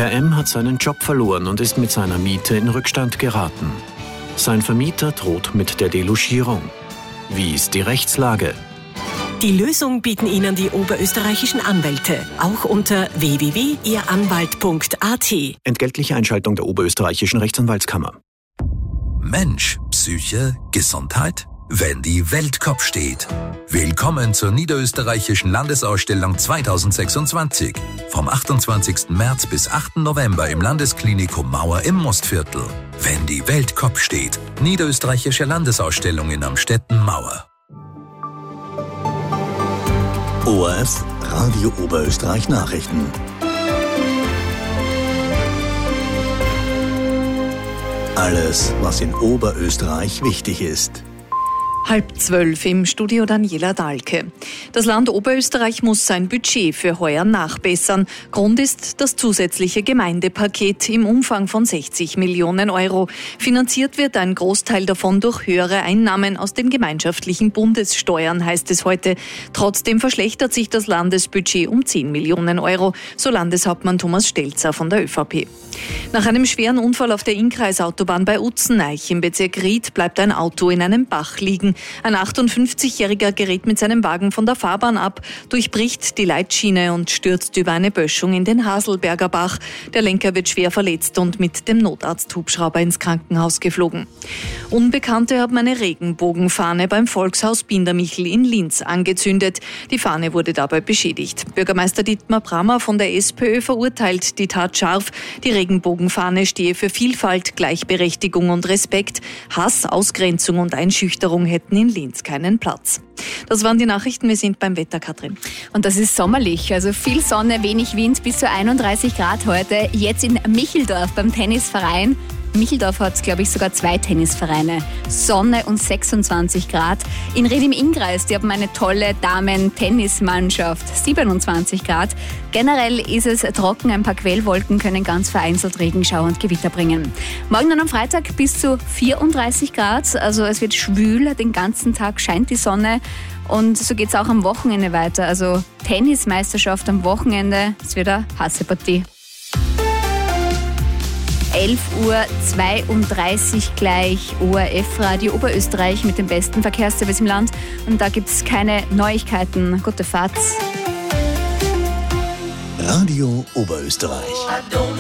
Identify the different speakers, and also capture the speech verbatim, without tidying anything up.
Speaker 1: Herr M. hat seinen Job verloren und ist mit seiner Miete in Rückstand geraten. Sein Vermieter droht mit der Delogierung. Wie ist die Rechtslage?
Speaker 2: Die Lösung bieten Ihnen die oberösterreichischen Anwälte, auch unter w w w punkt ihr anwalt punkt a t.
Speaker 1: Entgeltliche Einschaltung der oberösterreichischen Rechtsanwaltskammer.
Speaker 3: Mensch, Psyche, Gesundheit? Wenn die Welt Kopf steht. Willkommen zur Niederösterreichischen Landesausstellung zweitausendsechsundzwanzig. Vom achtundzwanzigsten März bis achten November im Landesklinikum Mauer im Mostviertel. Wenn die Welt Kopf steht. Niederösterreichische Landesausstellung in Amstetten Mauer.
Speaker 4: O R F, Radio Oberösterreich Nachrichten. Alles, was in Oberösterreich wichtig ist.
Speaker 5: Halb zwölf im Studio Daniela Dahlke. Das Land Oberösterreich muss sein Budget für heuer nachbessern. Grund ist das zusätzliche Gemeindepaket im Umfang von sechzig Millionen Euro. Finanziert wird ein Großteil davon durch höhere Einnahmen aus den gemeinschaftlichen Bundessteuern, heißt es heute. Trotzdem verschlechtert sich das Landesbudget um zehn Millionen Euro, so Landeshauptmann Thomas Stelzer von der ÖVP. Nach einem schweren Unfall auf der Innkreisautobahn bei Utzeneich im Bezirk Ried bleibt ein Auto in einem Bach liegen. Ein achtundfünfzigjähriger gerät mit seinem Wagen von der Fahrbahn ab, durchbricht die Leitschiene und stürzt über eine Böschung in den Haselberger Bach. Der Lenker wird schwer verletzt und mit dem Notarzthubschrauber ins Krankenhaus geflogen. Unbekannte haben eine Regenbogenfahne beim Volkshaus Bindermichel in Linz angezündet. Die Fahne wurde dabei beschädigt. Bürgermeister Dietmar Brammer von der SPÖ verurteilt die Tat scharf. Die Regenbogenfahne stehe für Vielfalt, Gleichberechtigung und Respekt. Hass, Ausgrenzung und Einschüchterung hätten in Linz keinen Platz. Das waren die Nachrichten. Wir sind beim Wetter, Katrin.
Speaker 6: Und das ist sommerlich, also viel Sonne, wenig Wind, bis zu einunddreißig Grad heute. Jetzt in Micheldorf beim Tennisverein. Micheldorf hat, glaube ich, sogar zwei Tennisvereine. Sonne und sechsundzwanzig Grad. In Ried im Innkreis, die haben eine tolle Damen-Tennismannschaft. siebenundzwanzig Grad. Generell ist es trocken, ein paar Quellwolken können ganz vereinzelt Regenschauer und Gewitter bringen. Morgen dann am Freitag bis zu vierunddreißig Grad. Also es wird schwül, den ganzen Tag scheint die Sonne. Und so geht es auch am Wochenende weiter. Also Tennismeisterschaft am Wochenende. Es wird eine Hassepartie. elf Uhr zweiunddreißig gleich, O R F Radio Oberösterreich mit dem besten Verkehrsservice im Land. Und da gibt es keine Neuigkeiten. Gute Fahrt.
Speaker 4: Radio Oberösterreich.